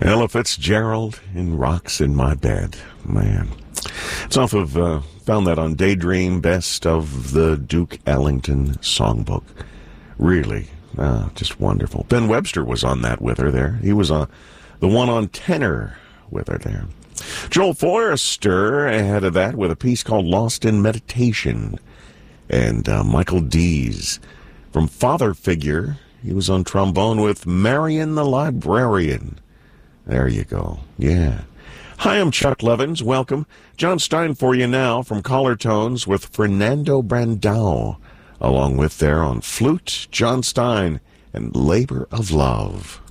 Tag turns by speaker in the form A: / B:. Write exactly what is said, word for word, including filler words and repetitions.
A: Ella Fitzgerald in Rocks in My Bed. Man. It's off of, uh, found that on Daydream, Best of the Duke Ellington Songbook. Really, uh, just wonderful. Ben Webster was on that with her there. He was uh, the one on tenor with her there. Joel Forrester ahead of that with a piece called Lost in Meditation. And uh, Michael Dees from Father Figure. He was on trombone with Marion the Librarian. There you go. Yeah. Hi, I'm Chuck Levins. Welcome. John Stein for you now from Collar Tones with Fernando Brandao. Along with there on flute, John Stein and Labor of Love.